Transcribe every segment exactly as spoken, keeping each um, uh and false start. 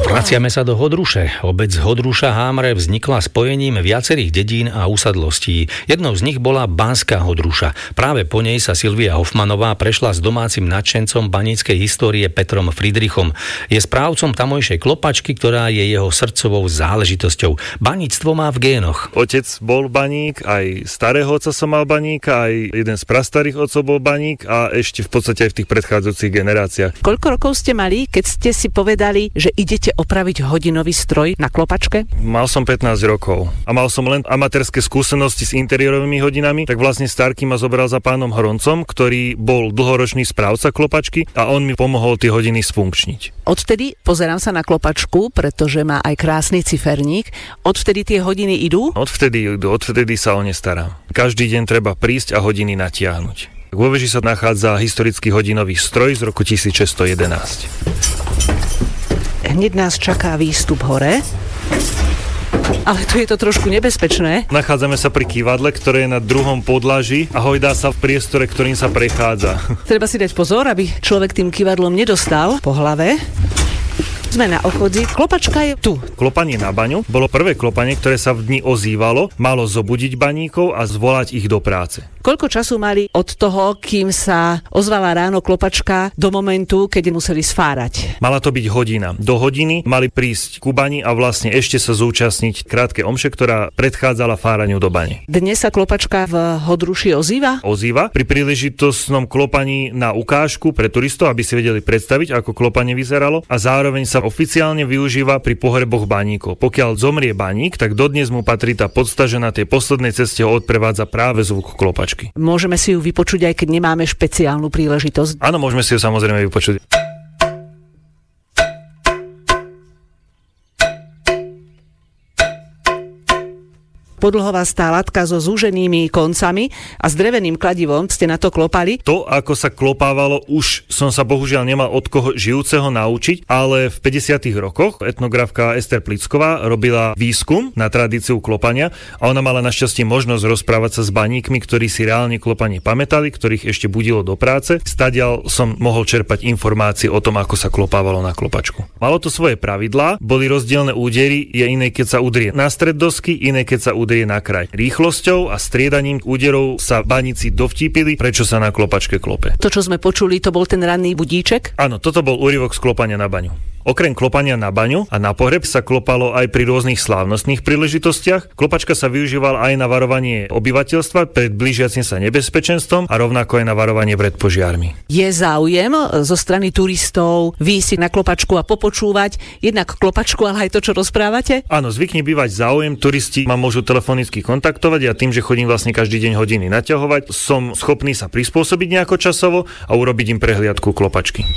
Vraciame sa do Hodruše. Obec Hodruša Hámre vznikla spojením viacerých dedín a usadlostí. Jednou z nich bola Banská Hodruša. Práve po nej sa Silvia Hofmanová prešla s domácim nadšencom baníckej histórie Petrom Friedrichom. Je správcom tamojšej klopačky, ktorá je jeho srdcovou záležitosťou. Baníctvo má v génoch. Otec bol baník, aj starého otca som mal baníka, aj jeden z prastarých otcov bol baník a ešte v podstate aj v tých predchádzajúcich generáciách. Koľko rokov ste mali, keď ste si povedali, že idete opraviť hodinový stroj na klopačke? Mal som pätnásť rokov a mal som len amatérske skúsenosti s interiérovými hodinami, tak vlastne Starky ma zobral za pánom Hroncom, ktorý bol dlhoročný správca klopačky a on mi pomohol tie hodiny sfunkčniť. Odvtedy pozerám sa na klopačku, pretože má aj krásny ciferník. Odvtedy tie hodiny idú? Odvtedy idú, odvtedy sa o ne starám. Každý deň treba prísť a hodiny natiahnuť. Vo veži sa nachádza historický hodinový stroj z roku tisícšesťsto jedenásť. Hneď nás čaká výstup hore. Ale tu je to trošku nebezpečné. Nachádzame sa pri kývadle, ktoré je na druhom podlaží a hojdá sa v priestore, ktorým sa prechádza. Treba si dať pozor, aby človek tým kývadlom nedostal po hlave. Sme na ochodzi. Klopačka je tu. Klopanie na baňu bolo prvé klopanie, ktoré sa v dni ozývalo, malo zobudiť baníkov a zvolať ich do práce. Koľko času mali od toho, kým sa ozvala ráno klopačka, do momentu, keď museli sfárať? Mala to byť hodina. Do hodiny mali prísť ku bani a vlastne ešte sa zúčastniť krátke omše, ktorá predchádzala fáraniu do bane. Dnes sa klopačka v Hodruši ozýva? Ozýva pri príležitostnom klopaní na ukážku pre turistov, aby si vedeli predstaviť, ako klopanie vyzeralo, a zároveň sa oficiálne využíva pri pohreboch baníkov. Pokiaľ zomrie baník, tak dodnes mu patrí tá podsta, že na tej poslednej ceste ho odprevádza práve zvuk klopačky. Môžeme si ju vypočuť, aj keď nemáme špeciálnu príležitosť? Áno, môžeme si ju samozrejme vypočuť. Podlhovastá latka so zúženými koncami a s dreveným kladivom ste na to klopali? To, ako sa klopávalo, už som sa bohužiaľ nemal od koho žijúceho naučiť, ale v päťdesiatych rokoch etnografka Ester Plicková robila výskum na tradíciu klopania a ona mala našťastie možnosť rozprávať sa s baníkmi, ktorí si reálne klopanie pamätali, ktorých ešte budilo do práce. Stadiaľ som mohol čerpať informácie o tom, ako sa klopávalo na klopačku. Malo to svoje pravidlá, boli rozdielne údery, je iné, keď sa udrie na stred dosky, iné, keď sa udrie na kraj. Rýchlosťou a striedaním úderov sa baníci dovtípili, prečo sa na klopačke klope. To, čo sme počuli, to bol ten ranný budíček? Áno, toto bol úryvok z klopania na baňu. Okrem klopania na baňu a na pohreb sa klopalo aj pri rôznych slávnostných príležitostiach. Klopačka sa využívala aj na varovanie obyvateľstva pred blížiacim sa nebezpečenstvom a rovnako aj na varovanie pred požiarmi. Je záujem zo strany turistov výjsť na klopačku a popočúvať jednak klopačku, ale aj to, čo rozprávate? Áno, zvykne bývať záujem. Turisti ma môžu telefonicky kontaktovať a tým, že chodím vlastne každý deň hodiny naťahovať, som schopný sa prispôsobiť nejako časovo a urobiť im prehliadku klopačky.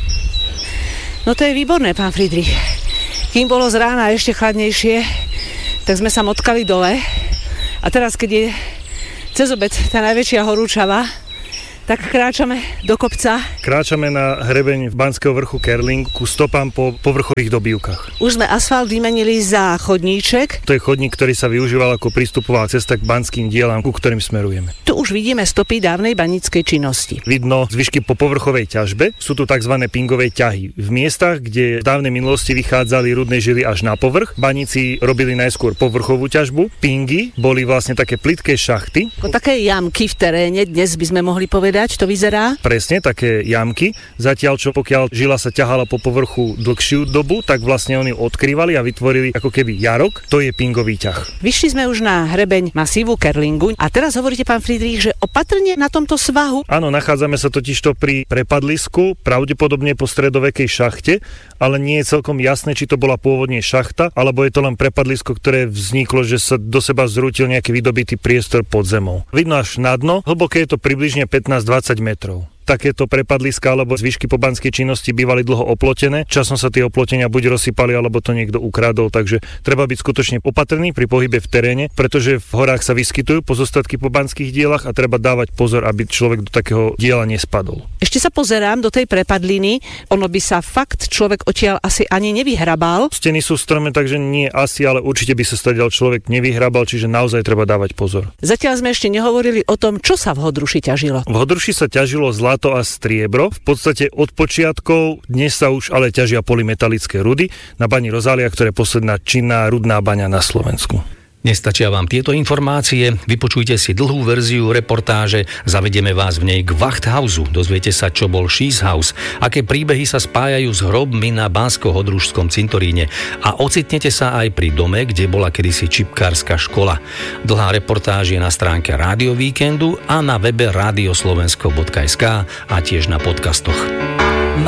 No to je výborné, pán Friedrich. Kým bolo z rána ešte chladnejšie, tak sme sa motkali dole. A teraz, keď je cez obed tá najväčšia horúčava, tak kráčame do kopca. Kráčame na hrebeň v Banského vrchu Kerling ku stopám po povrchových dobývkach. Už sme asfalt vymenili za chodníček. To je chodník, ktorý sa využíval ako prístupová cesta k banským dielám, ku ktorým smerujeme. Tu už vidíme stopy dávnej baníckej činnosti. Vidno zvyšky po povrchovej ťažbe. Sú tu tzv. Pingové ťahy. V miestach, kde v dávnej minulosti vychádzali rudné žily až na povrch, baníci robili najskôr povrchovú ťažbu. Pingy boli vlastne také plitké šachty. Ako také jamky v teréne, dnes by sme mohli povedať, to vyzerá? Presne, také jamky. Zatiaľ, čo pokiaľ žila sa ťahala po povrchu dlhšiu dobu, tak vlastne oni odkrývali a vytvorili ako keby jarok. To je pingový ťah. Vyšli sme už na hrebeň masívu Kerlingu a teraz hovoríte, pán Friedrich, že opatrne na tomto svahu? Áno, nachádzame sa totižto pri prepadlisku, pravdepodobne po stredovekej šachte, ale nie je celkom jasné, či to bola pôvodne šachta, alebo je to len prepadlisko, ktoré vzniklo, že sa do seba zrútil nejaký vydobitý priestor pod zemou. Vidno až na dno, hlboké je to približne pätnásť dvadsať metrov. Takéto prepadliska alebo zvyšky pobanskej činnosti bývali dlho oplotené. Časom sa tie oplotenia buď rozsypali, alebo to niekto ukradol, takže treba byť skutočne opatrný pri pohybe v teréne, pretože v horách sa vyskytujú pozostatky pobanských dielach a treba dávať pozor, aby človek do takého diela nespadol. Ešte sa pozerám do tej prepadliny, ono by sa fakt človek odtiaľ asi ani nevyhrabal. Steny sú strome, takže nie asi, ale určite by sa stadiaľ človek nevyhrabal, čiže naozaj treba dávať pozor. Zatiaľ sme ešte nehovorili o tom, čo sa v Hodruši ťažilo. V Hodruši sa ťažilo zlato zlato a striebro. V podstate od počiatkov, dnes sa už ale ťažia polymetalické rudy na bani Rozália, ktorá je posledná činná rudná baňa na Slovensku. Nestačia vám tieto informácie? Vypočujte si dlhú verziu reportáže, zavedieme vás v nej k Wachthausu, dozviete sa, čo bol Schießhaus, aké príbehy sa spájajú s hrobmi na Banskohodružskom cintoríne a ocitnete sa aj pri dome, kde bola kedysi čipkárska škola. Dlhá reportáž je na stránke Rádio Víkendu a na webe radioslovensko bodka es ká a tiež na podcastoch.